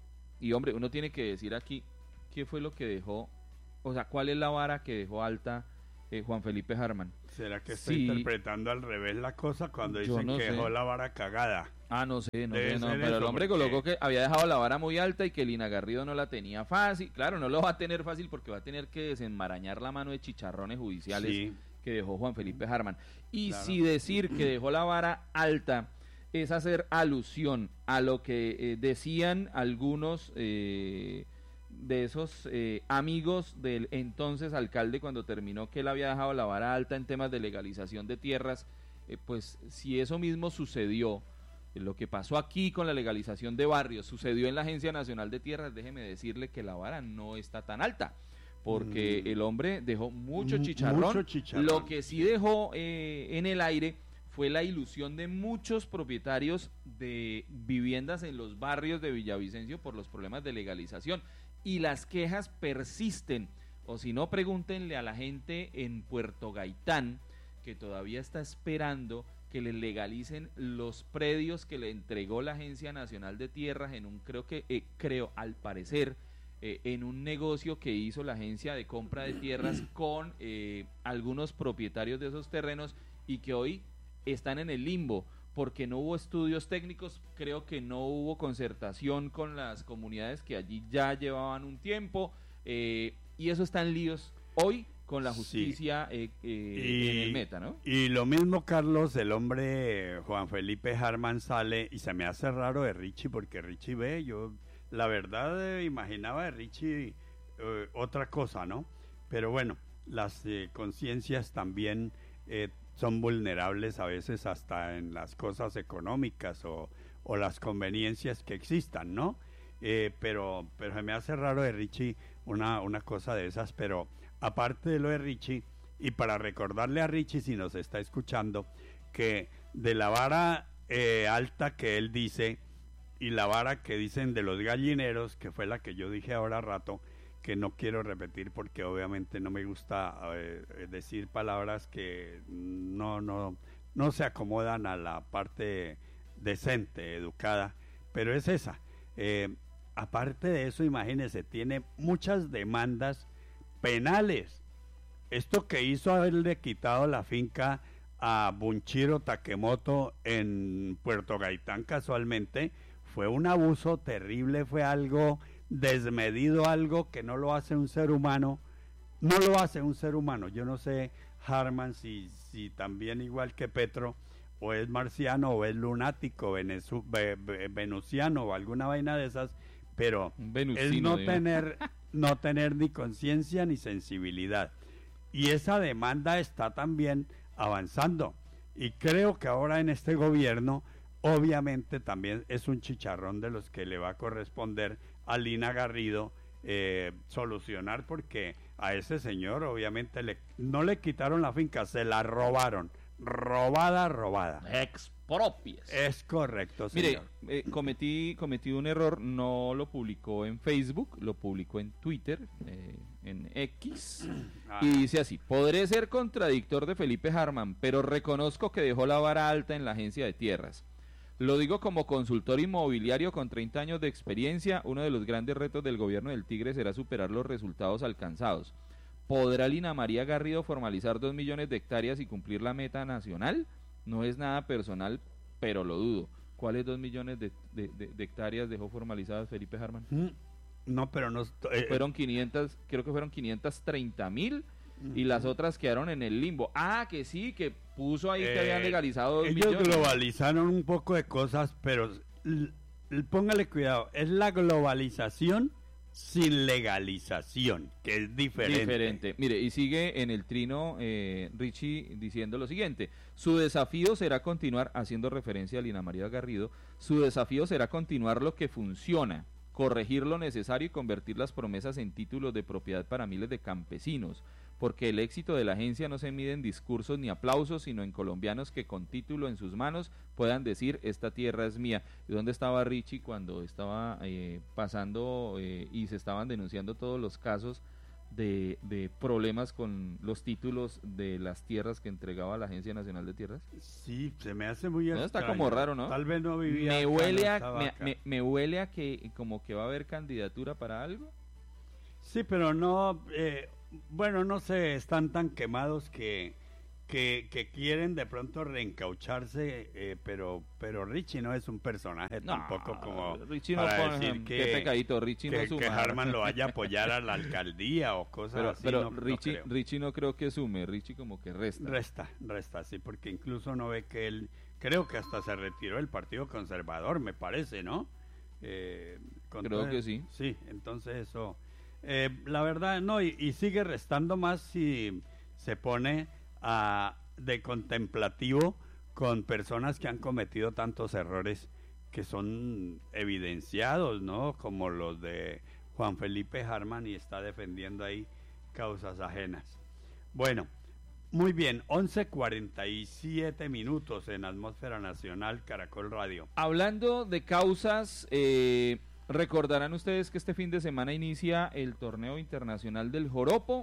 y hombre, uno tiene que decir aquí qué fue lo que dejó, o sea, cuál es la vara que dejó alta eh, Juan Felipe Harman. ¿Será que está Sí. interpretando al revés la cosa cuando Yo dicen no que sé. dejó la vara cagada? Ah, no sé, no Debe sé, no, ser pero el eso, hombre porque- colocó que había dejado la vara muy alta y que Lina Garrido no la tenía fácil. Claro, no lo va a tener fácil porque va a tener que desenmarañar la mano de chicharrones judiciales Sí. que dejó Juan Felipe Harman. Y Claro. si decir que dejó la vara alta es hacer alusión a lo que eh, decían algunos eh, de esos eh, amigos del entonces alcalde cuando terminó que él había dejado la vara alta en temas de legalización de tierras, eh, pues si eso mismo sucedió, eh, lo que pasó aquí con la legalización de barrios, sucedió en la Agencia Nacional de Tierras, déjeme decirle que la vara no está tan alta, porque Mm. el hombre dejó mucho Mm, chicharrón, mucho chicharrón. lo que sí dejó eh, en el aire fue la ilusión de muchos propietarios de viviendas en los barrios de Villavicencio por los problemas de legalización, y las quejas persisten, o si no, pregúntenle a la gente en Puerto Gaitán, que todavía está esperando que le legalicen los predios que le entregó la Agencia Nacional de Tierras en un, creo que, eh, creo, al parecer, eh, en un negocio que hizo la Agencia de Compra de Tierras con eh, algunos propietarios de esos terrenos, y que hoy están en el limbo porque no hubo estudios técnicos, creo que no hubo concertación con las comunidades que allí ya llevaban un tiempo, eh, y eso está en líos hoy con la justicia eh, eh, en el Meta, ¿no? Y lo mismo, Carlos, el hombre eh, Juan Felipe Harman sale, y se me hace raro de Richie, porque Richie ve, yo la verdad eh, imaginaba de Richie eh, otra cosa, ¿no? Pero bueno, las eh, conciencias también eh, son vulnerables a veces hasta en las cosas económicas o, o las conveniencias que existan, ¿no? Eh, pero, pero se me hace raro de Richie una, una cosa de esas, pero aparte de lo de Richie, y para recordarle a Richie, si nos está escuchando, que de la vara eh, alta que él dice y la vara que dicen de los gallineros, que fue la que yo dije ahora rato, que no quiero repetir porque obviamente no me gusta eh, decir palabras que no, no, no se acomodan a la parte decente, educada, pero es esa. Eh, aparte de eso, imagínense, tiene muchas demandas penales. Esto que hizo haberle quitado la finca a Bunchiro Takemoto en Puerto Gaitán casualmente fue un abuso terrible, fue algo desmedido, algo que no lo hace un ser humano, no lo hace un ser humano. Yo no sé, Harman, si, si también igual que Petro, o es marciano, o es lunático, venezu, ve, ve, venusiano, o alguna vaina de esas, pero es no tener, no tener ni conciencia ni sensibilidad. Y esa demanda está también avanzando. Y creo que ahora en este gobierno, obviamente también es un chicharrón de los que le va a corresponder a Lina Garrido eh, solucionar, porque a ese señor obviamente le, no le quitaron la finca, se la robaron, robada, robada. Expropies. Es correcto, Mire, señor. eh, cometí, cometí un error, no lo publicó en Facebook, lo publicó en Twitter, eh, en X, Ah. y dice así: podré ser contradictor de Felipe Harman, pero reconozco que dejó la vara alta en la Agencia de Tierras. Lo digo como consultor inmobiliario con treinta años de experiencia. Uno de los grandes retos del gobierno del Tigre será superar los resultados alcanzados. ¿Podrá Lina María Garrido formalizar dos millones de hectáreas y cumplir la meta nacional? No es nada personal, pero lo dudo. ¿Cuáles dos millones de, de, de, de hectáreas dejó formalizadas Felipe Harman? Mm, no, pero no... Eh, fueron quinientas, creo que fueron quinientas treinta mil. Y las otras quedaron en el limbo. Ah, que sí, que puso ahí que eh, habían legalizado dos ellos millones. globalizaron un poco de cosas, pero l- l- póngale cuidado, es la globalización sin legalización, que es diferente. Diferente. Mire, y sigue en el trino eh, Richie diciendo lo siguiente: su desafío será continuar, haciendo referencia a Lina María Garrido, su desafío será continuar lo que funciona, corregir lo necesario y convertir las promesas en títulos de propiedad para miles de campesinos, porque el éxito de la agencia no se mide en discursos ni aplausos, sino en colombianos que con título en sus manos puedan decir: esta tierra es mía. ¿Y dónde estaba Richie cuando estaba eh, pasando eh, y se estaban denunciando todos los casos de, de problemas con los títulos de las tierras que entregaba la Agencia Nacional de Tierras? Sí, se me hace muy No, está extraño. como raro, ¿no? Tal vez no vivía Me acá, huele, no a, estaba me, acá. me- me huele a que como que va a haber candidatura para algo. Sí, pero no, eh, bueno, no sé, están tan quemados que, que, que quieren de pronto reencaucharse, eh, pero pero Richie no es un personaje No, tampoco como Richie no para pone- decir qué que, pecadito, Richie no que, suma. que Harman lo vaya a apoyar a la alcaldía o cosas Pero, así. pero no- no Richie, creo. Richie no creo que sume, Richie como que resta. Resta, resta, sí, porque incluso no ve que él, creo que hasta se retiró del Partido Conservador, me parece, ¿no? Eh, con Creo todo- que sí. Sí, entonces eso, eh, la verdad, no, y, y sigue restando más si se pone a, de contemplativo con personas que han cometido tantos errores que son evidenciados, ¿no? Como los de Juan Felipe Harman, y está defendiendo ahí causas ajenas. Bueno, muy bien, once cuarenta y siete minutos en Atmósfera Nacional, Caracol Radio. Hablando de causas, eh, recordarán ustedes que este fin de semana inicia el torneo internacional del Joropo.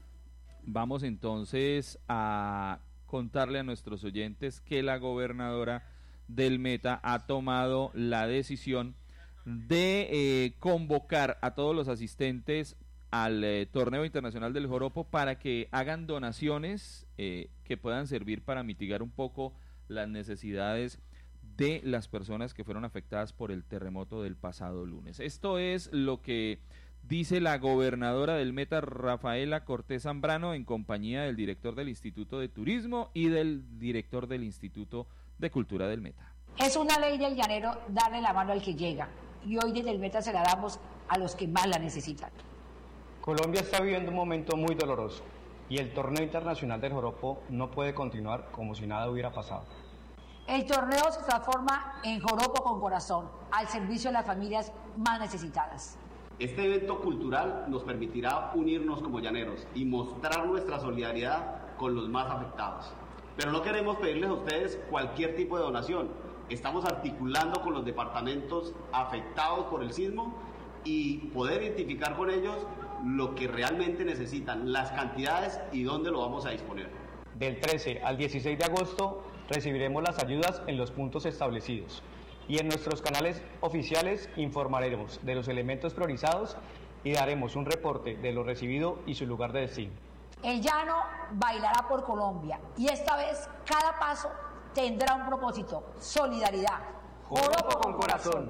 Vamos entonces a contarle a nuestros oyentes que la gobernadora del Meta ha tomado la decisión de eh, convocar a todos los asistentes al eh, torneo internacional del Joropo para que hagan donaciones eh, que puedan servir para mitigar un poco las necesidades de las personas que fueron afectadas por el terremoto del pasado lunes. Esto es lo que dice la gobernadora del Meta, Rafaela Cortés Zambrano, en compañía del director del Instituto de Turismo y del director del Instituto de Cultura del Meta. Es una ley del llanero darle la mano al que llega, y hoy desde el Meta se la damos a los que más la necesitan. Colombia está viviendo un momento muy doloroso y el torneo internacional del Joropo no puede continuar como si nada hubiera pasado. El torneo se transforma en Joropo con corazón, al servicio de las familias más necesitadas. Este evento cultural nos permitirá unirnos como llaneros y mostrar nuestra solidaridad con los más afectados. Pero no queremos pedirles a ustedes cualquier tipo de donación. Estamos articulando con los departamentos afectados por el sismo y poder identificar con ellos lo que realmente necesitan, las cantidades y dónde lo vamos a disponer. Del trece al dieciséis de agosto recibiremos las ayudas en los puntos establecidos y en nuestros canales oficiales informaremos de los elementos priorizados y daremos un reporte de lo recibido y su lugar de destino. El llano bailará por Colombia y esta vez cada paso tendrá un propósito: solidaridad. Joropo con corazón.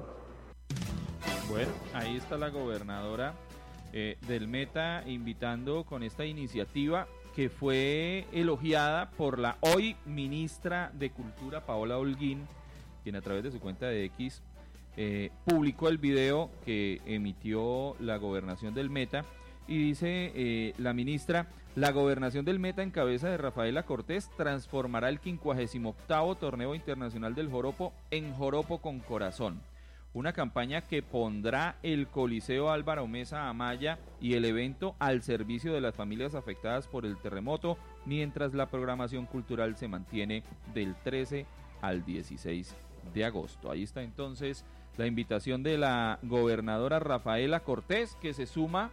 Bueno, ahí está la gobernadora eh, del Meta invitando con esta iniciativa que fue elogiada por la hoy ministra de Cultura, Paola Holguín, quien a través de su cuenta de X eh, publicó el video que emitió la gobernación del Meta, y dice eh, la ministra: la gobernación del Meta en cabeza de Rafaela Cortés transformará el quincuagésimo octavo torneo internacional del Joropo en Joropo con corazón. Una campaña que pondrá el Coliseo Álvaro Mesa Amaya y el evento al servicio de las familias afectadas por el terremoto, mientras la programación cultural se mantiene del trece al dieciséis de agosto. Ahí está entonces la invitación de la gobernadora Rafaela Cortés, que se suma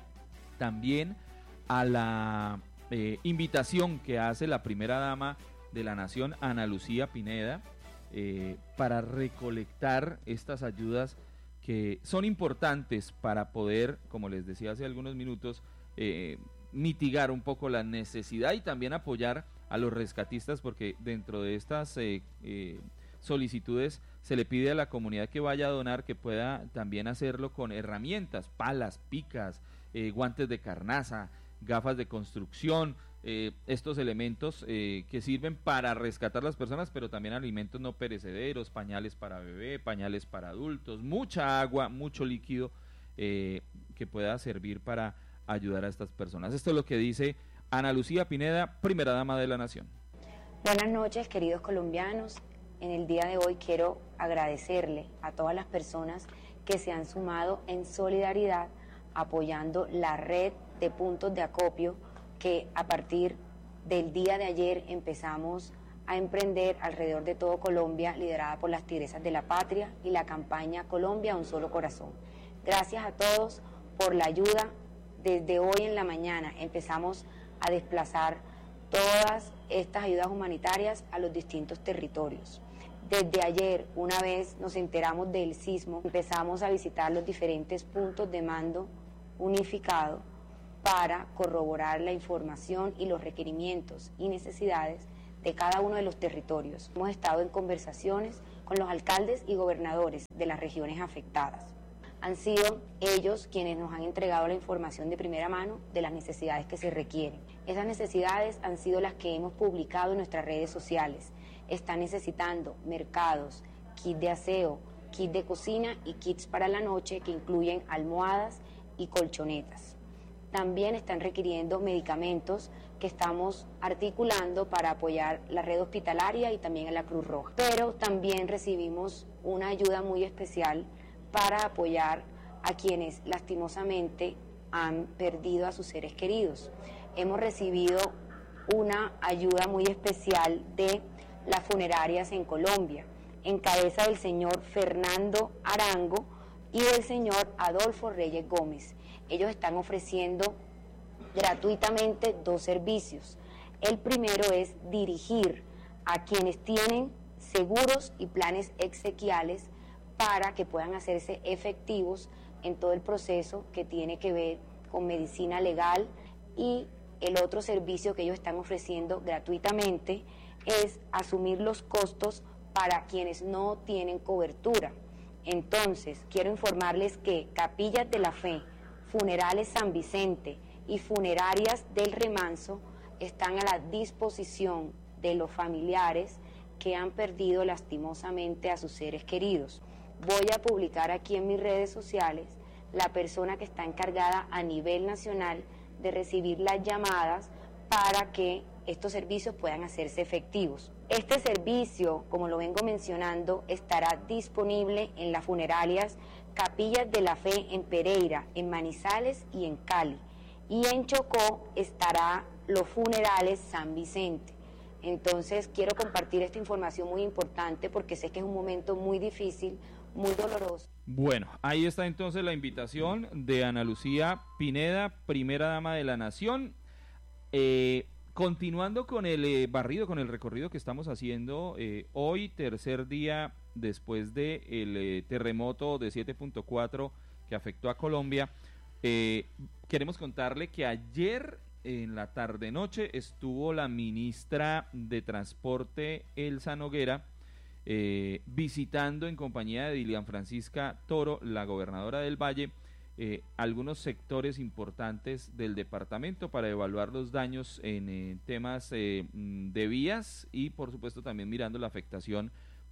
también a la eh, invitación que hace la primera dama de la nación, Ana Lucía Pineda, eh, para recolectar estas ayudas que son importantes para poder, como les decía hace algunos minutos, eh, mitigar un poco la necesidad y también apoyar a los rescatistas, porque dentro de estas eh, eh, solicitudes se le pide a la comunidad que vaya a donar que pueda también hacerlo con herramientas, palas, picas, eh, guantes de carnaza, gafas de construcción, eh, estos elementos eh, que sirven para rescatar las personas, pero también alimentos no perecederos, pañales para bebé, pañales para adultos, mucha agua, mucho líquido eh, que pueda servir para ayudar a estas personas. Esto es lo que dice Ana Lucía Pineda, primera dama de la nación. Buenas noches, queridos colombianos. En el día de hoy quiero agradecerle a todas las personas que se han sumado en solidaridad apoyando la red de puntos de acopio que a partir del día de ayer empezamos a emprender alrededor de todo Colombia, liderada por las Tigresas de la Patria y la campaña Colombia Un Solo Corazón. Gracias a todos por la ayuda desde hoy en la mañana empezamos a desplazar todas estas ayudas humanitarias a los distintos territorios. Desde ayer, una vez nos enteramos del sismo, empezamos a visitar los diferentes puntos de mando unificado para corroborar la información y los requerimientos y necesidades de cada uno de los territorios. Hemos estado en conversaciones con los alcaldes y gobernadores de las regiones afectadas. Han sido ellos quienes nos han entregado la información de primera mano de las necesidades que se requieren. Esas necesidades han sido las que hemos publicado en nuestras redes sociales. Están necesitando mercados, kit de aseo, kit de cocina y kits para la noche que incluyen almohadas y colchonetas. También están requiriendo medicamentos que estamos articulando para apoyar la red hospitalaria y también a la Cruz Roja. Pero también recibimos una ayuda muy especial para apoyar a quienes lastimosamente han perdido a sus seres queridos. Hemos recibido una ayuda muy especial de las funerarias en Colombia, en cabeza del señor Fernando Arango y del señor Adolfo Reyes Gómez. Ellos están ofreciendo gratuitamente dos servicios. El primero es dirigir a quienes tienen seguros y planes exequiales para que puedan hacerse efectivos en todo el proceso que tiene que ver con medicina legal, y el otro servicio que ellos están ofreciendo gratuitamente es asumir los costos para quienes no tienen cobertura. Entonces, quiero informarles que Capillas de la Fe, Funerales San Vicente y Funerarias del Remanso están a la disposición de los familiares que han perdido lastimosamente a sus seres queridos. Voy a publicar aquí en mis redes sociales la persona que está encargada a nivel nacional de recibir las llamadas para que estos servicios puedan hacerse efectivos. Este servicio, como lo vengo mencionando, estará disponible en las funerarias Capillas de la Fe en Pereira, en Manizales y en Cali. Y en Chocó estará los Funerales San Vicente. Entonces quiero compartir esta información muy importante porque sé que es un momento muy difícil, muy doloroso. Bueno, ahí está entonces la invitación de Ana Lucía Pineda, primera dama de la Nación. Eh, continuando con el eh, barrido, con el recorrido que estamos haciendo eh, hoy, tercer día después del de eh, terremoto de siete punto cuatro que afectó a Colombia, eh, queremos contarle que ayer en la tarde-noche estuvo la ministra de Transporte, Elsa Noguera, eh, visitando en compañía de Dilian Francisca Toro, la gobernadora del Valle, eh, algunos sectores importantes del departamento para evaluar los daños en eh, temas eh, de vías y por supuesto también mirando la afectación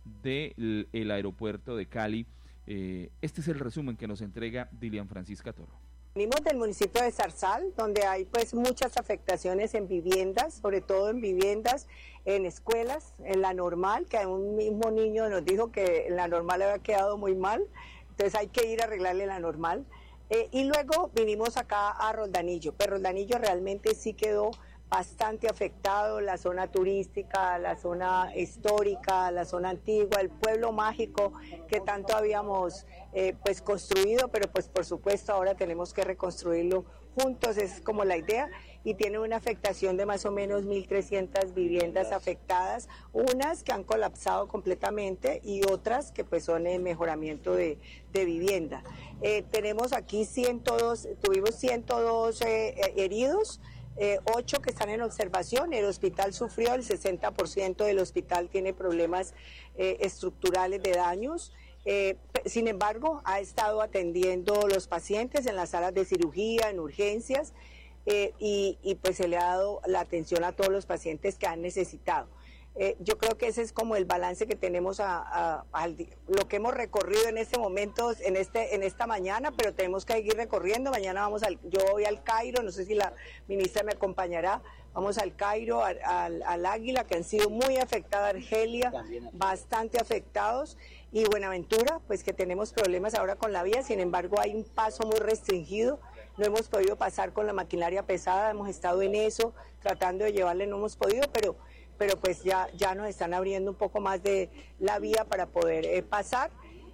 del el aeropuerto de Cali. Eh, este es el resumen que nos entrega Dilian Francisca Toro. Venimos del municipio de Zarzal, donde hay pues muchas afectaciones en viviendas, sobre todo en viviendas, en escuelas, en la normal, que un mismo niño nos dijo que en la normal había quedado muy mal, entonces hay que ir a arreglarle la normal. Eh, y luego vinimos acá a Roldanillo, pero Roldanillo realmente sí quedó bastante afectado, la zona turística, la zona histórica, la zona antigua, el pueblo mágico que tanto habíamos eh, pues construido, pero pues por supuesto ahora tenemos que reconstruirlo juntos, es como la idea, y tiene una afectación de más o menos mil trescientas viviendas afectadas, unas que han colapsado completamente y otras que pues son en mejoramiento de, de vivienda. Eh, tenemos aquí ciento dos, tuvimos ciento dos eh, heridos, Eh, ocho que están en observación. El hospital sufrió, el sesenta por ciento del hospital tiene problemas eh, estructurales de daños. Eh, sin embargo, ha estado atendiendo los pacientes en las salas de cirugía, en urgencias, eh, y, y pues se le ha dado la atención a todos los pacientes que han necesitado. Eh, yo creo que ese es como el balance que tenemos a, a, a lo que hemos recorrido en este momento, en este en esta mañana, pero tenemos que seguir recorriendo. Mañana vamos al, yo voy al Cairo, no sé si la ministra me acompañará, vamos al Cairo, al, al, al Águila, que han sido muy afectadas, Argelia, bastante afectados, y Buenaventura, pues que tenemos problemas ahora con la vía, sin embargo hay un paso muy restringido, no hemos podido pasar con la maquinaria pesada, hemos estado en eso, tratando de llevarle, no hemos podido, pero... pero pues ya, ya nos están abriendo un poco más de la vía para poder eh, pasar.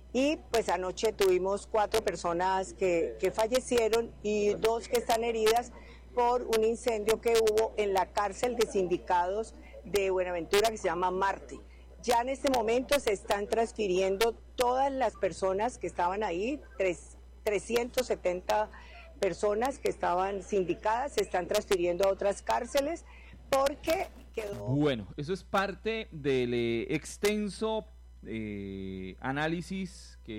Y pues anoche tuvimos cuatro personas que, que fallecieron y dos que están heridas por un incendio que hubo en la cárcel de sindicados de Buenaventura que se llama Marte. Ya en este momento se están transfiriendo todas las personas que estaban ahí, tres, trescientas setenta personas que estaban sindicadas, se están transfiriendo a otras cárceles porque quedó... Bueno, eso es parte del eh, extenso eh, análisis que